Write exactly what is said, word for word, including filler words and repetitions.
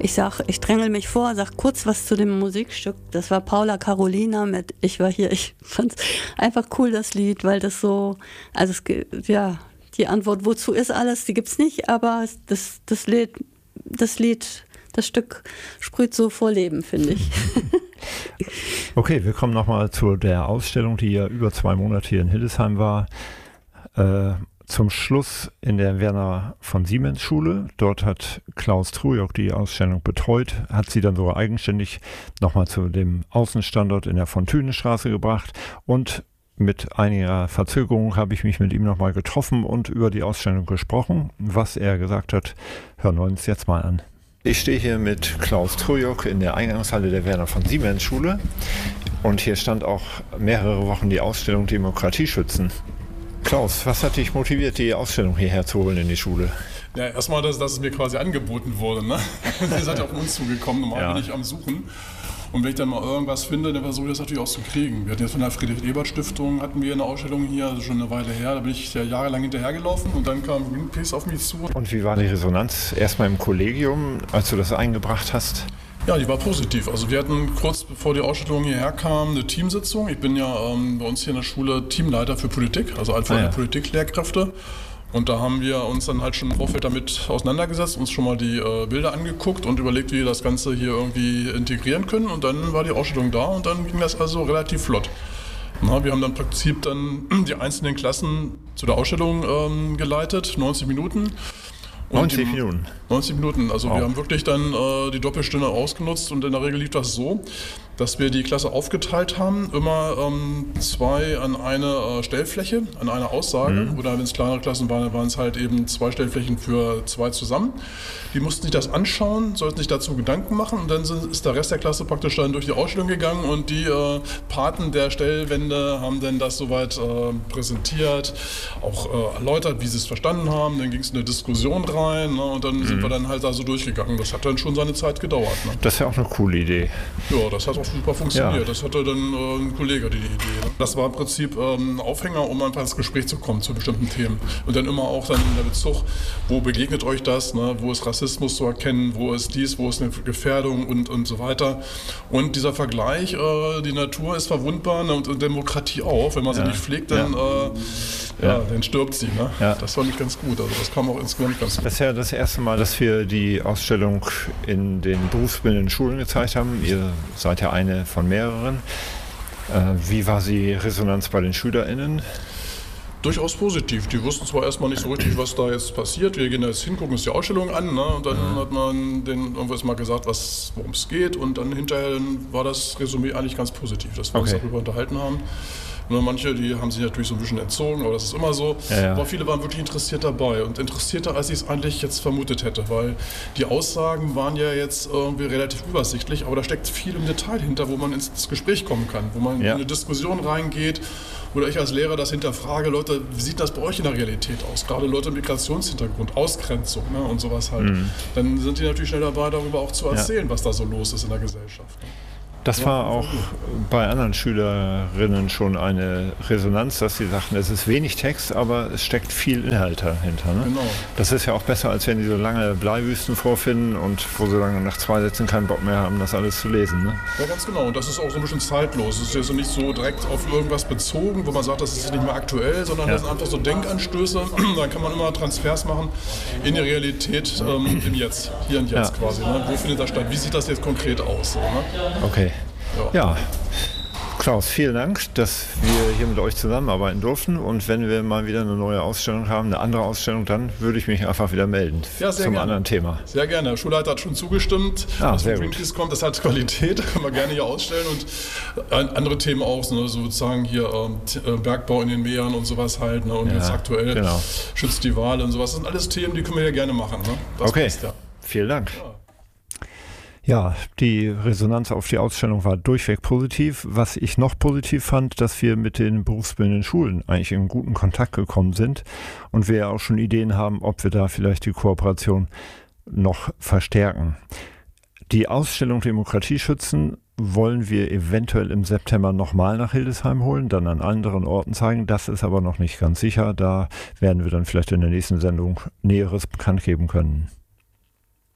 Ich sag, ich drängel mich vor, sag kurz was zu dem Musikstück. Das war Paula Carolina mit Ich war hier. Ich fand's einfach cool, das Lied, weil das so, also es, ja, die Antwort, wozu ist alles, die gibt's nicht, aber das, das Lied, das Lied, das Stück sprüht so vor Leben, finde ich. Okay, wir kommen nochmal zu der Ausstellung, die ja über zwei Monate hier in Hildesheim war. Äh, zum Schluss in der Werner von Siemens Schule. Dort hat Klaus Trujok die Ausstellung betreut, hat sie dann sogar eigenständig nochmal zu dem Außenstandort in der Fontünenstraße gebracht und mit einiger Verzögerung habe ich mich mit ihm nochmal getroffen und über die Ausstellung gesprochen. Was er gesagt hat, hören wir uns jetzt mal an. Ich stehe hier mit Klaus Trujok in der Eingangshalle der Werner von Siemens Schule und hier stand auch mehrere Wochen die Ausstellung Demokratie schützen. Klaus, was hat dich motiviert, die Ausstellung hierher zu holen in die Schule? Ja, erstmal, dass, dass es mir quasi angeboten wurde. Ne? Ihr seid ja auf uns zugekommen, normal ja. bin ich am Suchen. Und wenn ich dann mal irgendwas finde, dann versuche ich das natürlich auch zu kriegen. Wir hatten jetzt von der Friedrich-Ebert-Stiftung hatten wir eine Ausstellung hier, also schon eine Weile her. Da bin ich ja jahrelang hinterhergelaufen und dann kam Greenpeace auf mich zu. Und wie war die Resonanz erstmal im Kollegium, als du das eingebracht hast? Ja, die war positiv. Also wir hatten kurz bevor die Ausstellung hierher kam eine Teamsitzung. Ich bin ja ähm, bei uns hier in der Schule Teamleiter für Politik, also einfach ah, ja. Politiklehrkräfte. Und da haben wir uns dann halt schon im Vorfeld damit auseinandergesetzt, uns schon mal die äh, Bilder angeguckt und überlegt, wie wir das Ganze hier irgendwie integrieren können. Und dann war die Ausstellung da und dann ging das also relativ flott. Na, wir haben dann im Prinzip dann die einzelnen Klassen zu der Ausstellung ähm, geleitet, neunzig Minuten. neunzig Minuten? neunzig Minuten. Also wow. Wir haben wirklich dann äh, die Doppelstunde ausgenutzt und in der Regel lief das so, dass wir die Klasse aufgeteilt haben, immer ähm, zwei an eine äh, Stellfläche, an eine Aussage. Mhm. Oder wenn es kleinere Klassen waren, waren es halt eben zwei Stellflächen für zwei zusammen. Die mussten sich das anschauen, sollten sich dazu Gedanken machen und dann sind, ist der Rest der Klasse praktisch dann durch die Ausstellung gegangen und die äh, Paten der Stellwände haben dann das soweit äh, präsentiert, auch äh, erläutert, wie sie es verstanden haben. Dann ging es in eine Diskussion rein, ne, und dann mhm. sind wir dann halt da so durchgegangen. Das hat dann schon seine Zeit gedauert. Ne? Das ist ja auch eine coole Idee. Ja, das hat auch super funktioniert. Ja. Das hatte dann äh, ein Kollege die Idee. Ne? Das war im Prinzip ähm, ein Aufhänger, um einfach ins Gespräch zu kommen zu bestimmten Themen. Und dann immer auch dann in der Bezug, wo begegnet euch das, ne? Wo ist Rassismus zu erkennen, wo ist dies, wo ist eine Gefährdung und, und so weiter. Und dieser Vergleich, äh, die Natur ist verwundbar, ne? Und Demokratie auch. Wenn man sie ja. nicht pflegt, dann, ja. Äh, ja. Ja, dann stirbt sie. Ne? Ja. Das fand ich ganz gut. Also das kam auch insgesamt ganz gut. Das ist ja das erste Mal, dass wir die Ausstellung in den berufsbildenden Schulen gezeigt haben. Ihr seid ja eine von mehreren. Äh, wie war die Resonanz bei den SchülerInnen? Durchaus positiv. Die wussten zwar erstmal nicht so richtig, was da jetzt passiert. Wir gehen da jetzt hin, gucken uns die Ausstellung an. Ne? Und dann mhm. hat man denen irgendwas mal gesagt, worum es geht. Und dann hinterher war das Resümee eigentlich ganz positiv, dass wir okay. uns darüber unterhalten haben. Nur manche, die haben sich natürlich so ein bisschen entzogen, aber das ist immer so. Ja, ja. Aber viele waren wirklich interessiert dabei und interessierter, als ich es eigentlich jetzt vermutet hätte, weil die Aussagen waren ja jetzt irgendwie relativ übersichtlich, aber da steckt viel im Detail hinter, wo man ins Gespräch kommen kann, wo man ja. in eine Diskussion reingeht oder ich als Lehrer das hinterfrage, Leute, wie sieht das bei euch in der Realität aus? Gerade Leute mit Migrationshintergrund, Ausgrenzung, ne, und sowas halt. Mhm. Dann sind die natürlich schnell dabei, darüber auch zu erzählen, ja. was da so los ist in der Gesellschaft. Ne? Das war auch bei anderen Schülerinnen schon eine Resonanz, dass sie sagten, es ist wenig Text, aber es steckt viel Inhalt dahinter. Ne? Genau. Das ist ja auch besser, als wenn die so lange Bleiwüsten vorfinden und wo sie dann nach zwei Sätzen keinen Bock mehr haben, das alles zu lesen. Ne? Ja, ganz genau. Und das ist auch so ein bisschen zeitlos. Es ist ja so nicht so direkt auf irgendwas bezogen, wo man sagt, das ist nicht mehr aktuell, sondern ja. das sind einfach so Denkanstöße. Da kann man immer Transfers machen in die Realität ähm, im Jetzt, hier und jetzt ja. quasi. Ne? Wo findet das statt? Wie sieht das jetzt konkret aus? So, ne? Okay. Ja. ja, Klaus, vielen Dank, dass wir hier mit euch zusammenarbeiten durften und wenn wir mal wieder eine neue Ausstellung haben, eine andere Ausstellung, dann würde ich mich einfach wieder melden ja, zum gerne. anderen Thema. Sehr gerne. Der Schulleiter hat schon zugestimmt, ah, dass Greenpeace kommt, das hat Qualität, das können wir gerne hier ausstellen und andere Themen auch, ne, sozusagen hier äh, Bergbau in den Meeren und sowas halt, ne, und ja, jetzt aktuell genau. schützt die Wale und sowas. Das sind alles Themen, die können wir hier gerne machen. Ne? Das okay, passt, ja. Vielen Dank. Ja. Ja, die Resonanz auf die Ausstellung war durchweg positiv. Was ich noch positiv fand, dass wir mit den berufsbildenden Schulen eigentlich in guten Kontakt gekommen sind und wir ja auch schon Ideen haben, ob wir da vielleicht die Kooperation noch verstärken. Die Ausstellung Demokratie schützen wollen wir eventuell im September nochmal nach Hildesheim holen, dann an anderen Orten zeigen. Das ist aber noch nicht ganz sicher. Da werden wir dann vielleicht in der nächsten Sendung Näheres bekannt geben können.